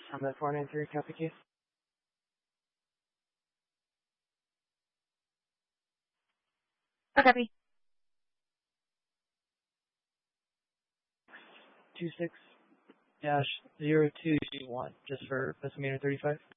Summit 493, copy case. Copy. 26-0221, just for misdemeanor 35.